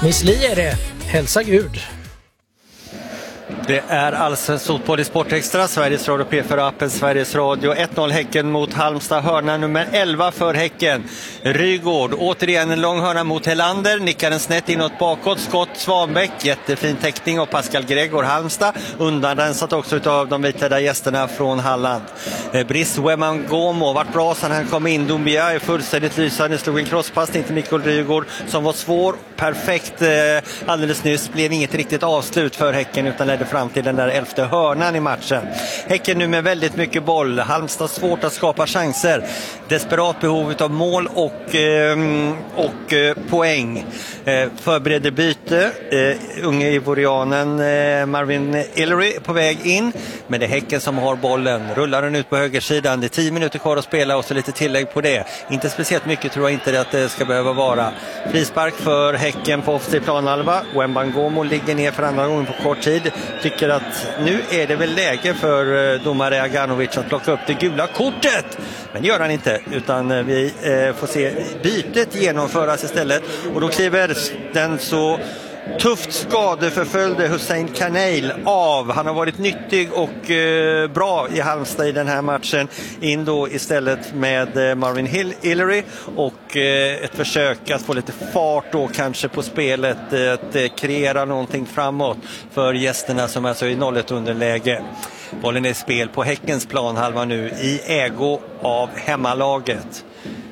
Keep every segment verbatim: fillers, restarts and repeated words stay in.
Miss Li är det. Hälsa Gud. Det är allsvensk fotboll i Sportextra, Sveriges Radio P fyra-appen, Sveriges Radio. ett noll Häcken mot Halmstad, hörna nummer elva för Häcken. Rygård, återigen en lång hörna mot Helander, nickar den snett inåt bakåt, skott Svanbäck, jättefin täckning av Pascal Gregor. Halmstad undanrensat också av de vitklädda gästerna från Halland. Brice Wembangomo vart bra sen han kom in. Doumbia är fullständigt lysande, slog en crosspassning till Mikael Rygård som var svår, perfekt alldeles nyss, blev inget riktigt avslut för Häcken utan ledde fram till den där elfte hörnan i matchen. Häcken nu med väldigt mycket boll. Halmstad svårt att skapa chanser. Desperat behov av mål och, eh, och eh, poäng. Eh, förbereder byte. Eh, unge ivorianen eh, Marvin Hillery på väg in. Men det är Häcken som har bollen. Rullar den ut på högersidan. Det är tio minuter kvar att spela och så lite tillägg på det. Inte speciellt mycket tror jag inte att det ska behöva vara. Frispark för Häcken på offensiv planhalva. Wembangomo ligger ner för andra gången på kort tid. Tycker att nu är det väl läge för domare Aganovic att plocka upp det gula kortet. Men det gör han inte, utan vi eh, får se bytet genomföras istället. Och då kliver den så tufft skadeförföljde Hussein Kanail av. Han har varit nyttig och eh, bra i Halmstad i den här matchen. In då istället med eh, Marvin Hillery och eh, ett försök att få lite fart då kanske på spelet, eh, att eh, kreera någonting framåt för gästerna som alltså är i noll ett underläge. Bollen är i spel på Häckens planhalva nu i ägo av hemmalaget.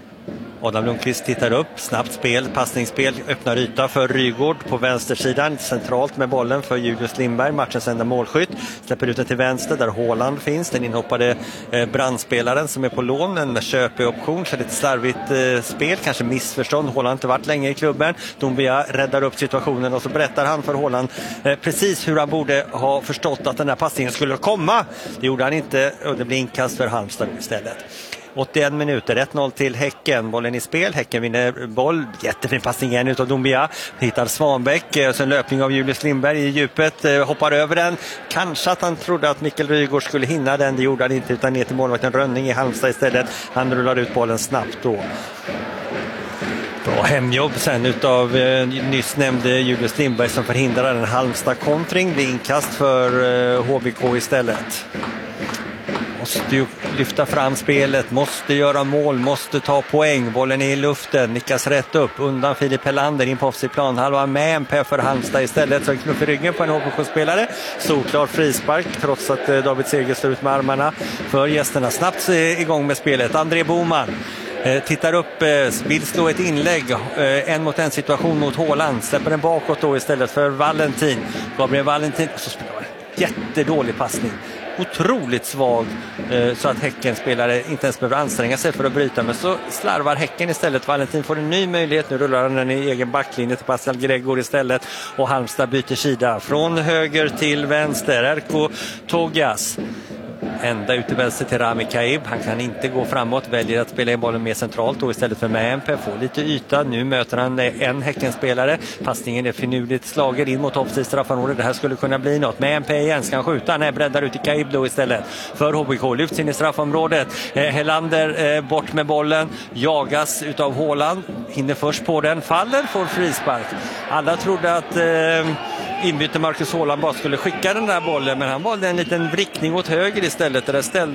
Adam Lundqvist tittar upp, snabbt spel, passningsspel, öppnar yta för Rygård på vänstersidan, centralt med bollen för Julius Lindberg, matchens enda målskytt, släpper ut den till vänster där Håland finns, den inhoppade eh, brandspelaren som är på lån, en köpeoption, så lite slarvigt eh, spel, kanske missförstånd, Håland har inte varit länge i klubben, Doumbia räddar upp situationen och så berättar han för Håland eh, precis hur han borde ha förstått att den här passningen skulle komma, det gjorde han inte och det blir inkast för Halmstad istället. åttioen minuter, ett noll till Häcken, bollen i spel, Häcken vinner boll, jättefin passning igen utav Doumbia, hittar Svanbäck, så en löpning av Julius Lindberg i djupet, hoppar över den, kanske att han trodde att Mikael Rygård skulle hinna den, det gjorde han inte utan ner till målvakten Rönning i Halmstad istället, han rullar ut bollen snabbt då. Bra hemjobb sen utav eh, nyss nämnde Julius Lindberg som förhindrar en Halmstad-kontring, det är inkast för eh, H B K istället. Måste ju lyfta fram spelet, måste göra mål, måste ta poäng. Bollen är i luften, nickas rätt upp undan Filip Helander in på offensiv planhalva med en P för Halmstad istället. Så en knuff i ryggen på en H B K-spelare. Solklar frispark trots att David Seger står ut med armarna för gästerna. Snabbt igång med spelet. André Boman eh, tittar upp, eh, vill slå ett inlägg. Eh, en mot en situation mot Håland. Släpper den bakåt då istället för Valentin. Gabriel Valentin, så spelar han. Jättedålig passning. Otroligt svag eh, så att Häcken spelare inte ens behöver anstränga sig för att bryta, men så slarvar Häcken istället. Valentin får en ny möjlighet, nu rullar han den i egen backlinje till Pascal Gregor istället och Halmstad byter sida från höger till vänster. Erko Togas ända ut till vänster till Rami Kaib. Han kan inte gå framåt, väljer att spela in bollen mer centralt då istället för med M P. Får lite yta, nu möter han en Häckenspelare. Passningen är finurligt slagen in mot offensivt straffområde. Det här skulle kunna bli något. Med M P igen ska han skjuta, nej, breddar ut i Kaib då istället för H B K. Lyfts in i straffområdet. Eh, Helander eh, bort med bollen, jagas utav Håland, hinner först på den, faller, får frispark. Alla trodde att eh, inbyte Marcus Håland bara skulle skicka den där bollen, men han valde en liten vrickning åt höger istället. Det där ställde